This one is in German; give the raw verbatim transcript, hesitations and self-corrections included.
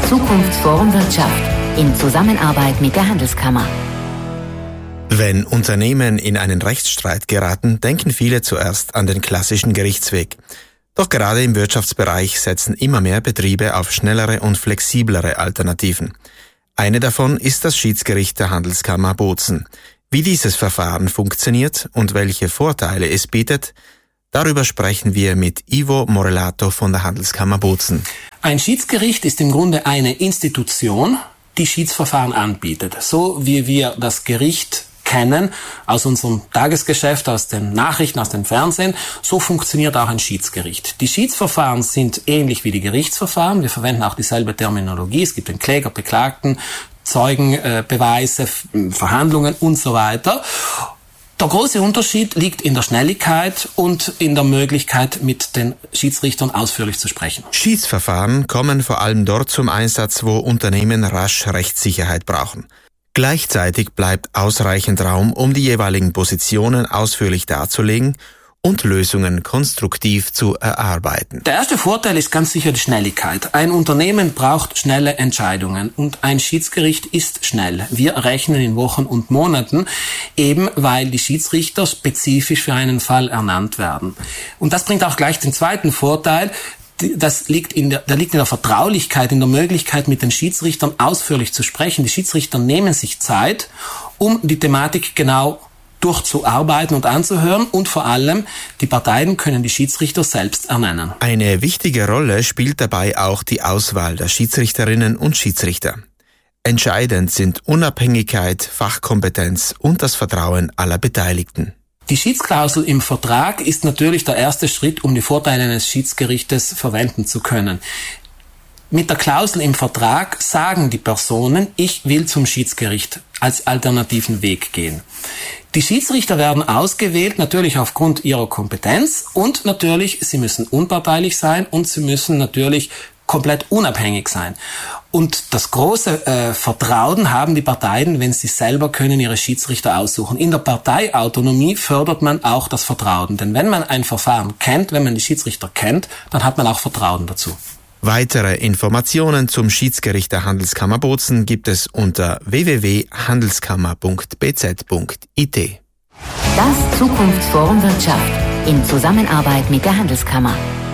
Zukunftsforum Wirtschaft in Zusammenarbeit mit der Handelskammer. Wenn Unternehmen in einen Rechtsstreit geraten, denken viele zuerst an den klassischen Gerichtsweg. Doch gerade im Wirtschaftsbereich setzen immer mehr Betriebe auf schnellere und flexiblere Alternativen. Eine davon ist das Schiedsgericht der Handelskammer Bozen. Wie dieses Verfahren funktioniert und welche Vorteile es bietet, darüber sprechen wir mit Ivo Morellato von der Handelskammer Bozen. Ein Schiedsgericht ist im Grunde eine Institution, die Schiedsverfahren anbietet. So wie wir das Gericht kennen aus unserem Tagesgeschäft, aus den Nachrichten, aus dem Fernsehen, so funktioniert auch ein Schiedsgericht. Die Schiedsverfahren sind ähnlich wie die Gerichtsverfahren. Wir verwenden auch dieselbe Terminologie. Es gibt den Kläger, Beklagten, Zeugen, äh, Beweise, Verhandlungen und so weiter. Der große Unterschied liegt in der Schnelligkeit und in der Möglichkeit, mit den Schiedsrichtern ausführlich zu sprechen. Schiedsverfahren kommen vor allem dort zum Einsatz, wo Unternehmen rasch Rechtssicherheit brauchen. Gleichzeitig bleibt ausreichend Raum, um die jeweiligen Positionen ausführlich darzulegen und Lösungen konstruktiv zu erarbeiten. Der erste Vorteil ist ganz sicher die Schnelligkeit. Ein Unternehmen braucht schnelle Entscheidungen und ein Schiedsgericht ist schnell. Wir rechnen in Wochen und Monaten, eben weil die Schiedsrichter spezifisch für einen Fall ernannt werden. Und das bringt auch gleich den zweiten Vorteil. Das liegt in der, der liegt in der Vertraulichkeit, in der Möglichkeit, mit den Schiedsrichtern ausführlich zu sprechen. Die Schiedsrichter nehmen sich Zeit, um die Thematik genau durchzuarbeiten und anzuhören, und vor allem, die Parteien können die Schiedsrichter selbst ernennen. Eine wichtige Rolle spielt dabei auch die Auswahl der Schiedsrichterinnen und Schiedsrichter. Entscheidend sind Unabhängigkeit, Fachkompetenz und das Vertrauen aller Beteiligten. Die Schiedsklausel im Vertrag ist natürlich der erste Schritt, um die Vorteile eines Schiedsgerichtes verwenden zu können. Mit der Klausel im Vertrag sagen die Personen, ich will zum Schiedsgericht als alternativen Weg gehen. Die Schiedsrichter werden ausgewählt, natürlich aufgrund ihrer Kompetenz, und natürlich, sie müssen unparteilich sein und sie müssen natürlich komplett unabhängig sein. Und das große äh, Vertrauen haben die Parteien, wenn sie selber können ihre Schiedsrichter aussuchen. In der Parteiautonomie fördert man auch das Vertrauen. Denn wenn man ein Verfahren kennt, wenn man die Schiedsrichter kennt, dann hat man auch Vertrauen dazu. Weitere Informationen zum Schiedsgericht der Handelskammer Bozen gibt es unter w w w punkt handelskammer punkt b z punkt i t. Das Zukunftsforum Wirtschaft in Zusammenarbeit mit der Handelskammer.